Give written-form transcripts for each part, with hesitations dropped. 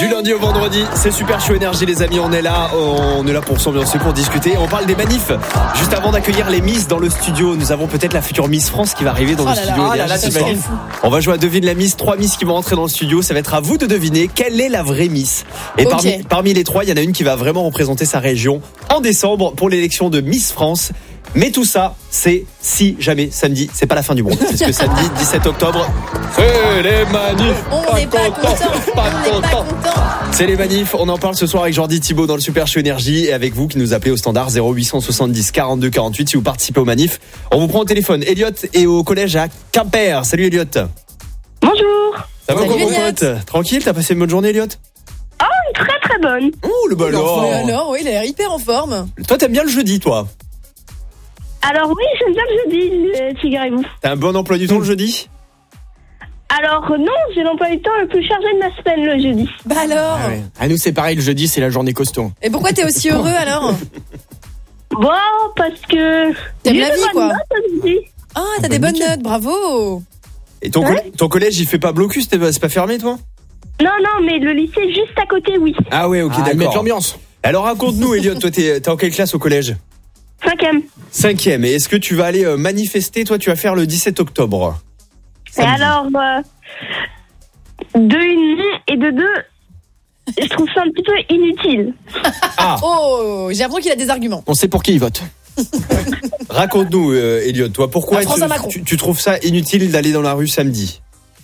Du lundi au vendredi, c'est Super Show Énergie les amis, on est là pour s'ambiancer, pour discuter. On parle des manifs. Juste avant d'accueillir les Miss dans le studio, nous avons peut-être la future Miss France qui va arriver dans le studio. On va jouer à Devine la Miss, 3 Miss qui vont rentrer dans le studio. Ça va être à vous de deviner quelle est la vraie Miss. Et parmi les 3, il y en a une qui va vraiment représenter sa région en décembre pour l'élection de Miss France. Mais tout ça, c'est si jamais samedi, c'est pas la fin du monde. Parce que samedi, 17 octobre, c'est les manifs. On n'est pas content. C'est les manifs. On en parle ce soir avec Jordi Thibault dans le Super Show Énergie et avec vous qui nous appelez au standard 0870 42 48 si vous participez aux manifs. On vous prend au téléphone. Elliot est au collège à Quimper. Salut Elliot. Bonjour. Ça va comment pote ? Tranquille, t'as passé une bonne journée Elliot ? Oh, une très très bonne. Oh le ballon. Alors, oui, il a l'air hyper en forme. Toi t'aimes bien le jeudi toi ? Alors oui, j'aime bien le jeudi, figurez-vous. T'as un bon emploi du temps le jeudi ? Alors non, j'ai l'emploi du temps le plus chargé de ma semaine le jeudi. Bah alors. À nous c'est pareil, le jeudi c'est la journée costaud. Et pourquoi t'es aussi heureux alors ? Bon, parce que... T'aimes la vie quoi. Notes, Ah, t'as des bonnes notes, bravo. Et ton collège il fait pas blocus, c'est pas fermé toi ? Non, mais le lycée juste à côté, oui. Ah ouais, ok, d'accord. Mettre l'ambiance. Alors raconte-nous Elliot, toi t'es en quelle classe au collège ? 5e. Et est-ce que tu vas aller manifester, toi tu vas faire le 17 octobre ? Et alors, de une et de deux, je trouve ça un petit peu inutile. Ah. Oh, j'ai l'impression qu'il a des arguments. On sait pour qui il vote. Raconte-nous Elliot, toi pourquoi tu trouves ça inutile d'aller dans la rue samedi ?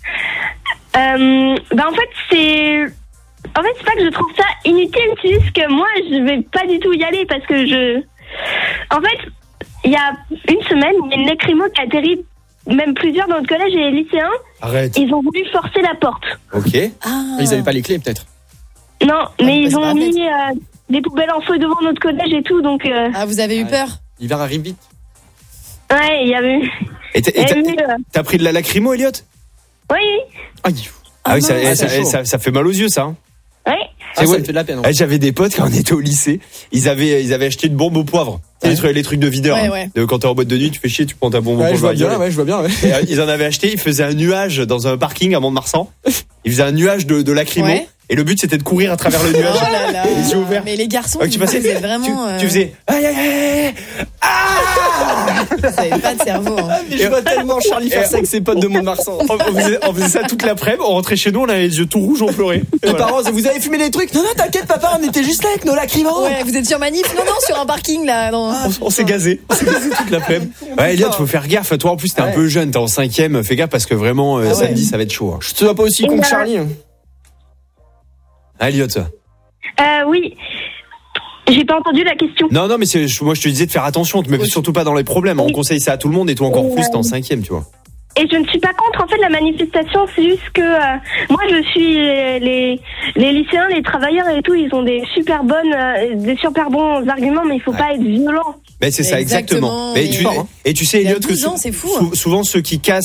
En fait c'est pas que je trouve ça inutile, c'est juste que moi je vais pas du tout y aller parce que en fait, il y a une semaine, il y a une lacrymo qui a atterri, même plusieurs dans notre collège et les lycéens. Arrête. Ils ont voulu forcer la porte. Ok. Ah. Ils avaient pas les clés peut-être. Non, mais ils ont mis des poubelles en feu devant notre collège et tout, donc... Ah, vous avez eu peur ? L'hiver arrive vite. Ouais, il y avait... Et t'as pris de la lacrymo, Elliot ? Oui. Aïe. Ah oui, ça fait mal aux yeux, ça. Hein. Oui. Ça me fait de la peine. J'avais des potes quand on était au lycée, ils avaient acheté une bombe au poivre. Les trucs de videur. Ouais. Quand t'es en boîte de nuit, tu fais chier, tu prends ta bombe au poivre. Je vois bien. Et, ils en avaient acheté, ils faisaient un nuage dans un parking à Mont-de-Marsan. Ils faisaient un nuage de lacrymo. Ouais. Et le but c'était de courir à travers le nuage. Oh là là. Les yeux ouverts. Mais les garçons, tu faisais vraiment. Tu faisais aïe. Ça avait pas de cerveau. Hein. Je vois tellement Charlie faire ça avec ses potes de Mont-de-Marsan. On faisait ça toute l'après-midi, on rentrait chez nous, on avait les yeux tout rouges, on pleurait. Les parents, vous avez fumé des trucs ? Non, t'inquiète papa, on était juste là avec nos lacrymos. Ouais, vous êtes sur manif ? Non, sur un parking là. On s'est gazé. Toute l'après-midi. Ouais, Elliot, faut faire gaffe. Toi, en plus, t'es un peu jeune, t'es en 5e. Fais gaffe parce que vraiment, samedi, ça va être chaud. Je te vois pas aussi con que Charlie. Elliot. Oui. J'ai pas entendu la question. Non, mais moi, je te disais de faire attention. Te mets surtout pas dans les problèmes. On conseille ça à tout le monde et toi encore plus, t'es en 5e, tu vois. Et je ne suis pas contre, en fait, la manifestation, c'est juste que moi, je suis les lycéens, les travailleurs et tout, ils ont des super bons arguments, mais il faut pas être violent. Mais c'est ça, exactement. Et tu sais, Elliot, que c'est fou, souvent ceux qui cassent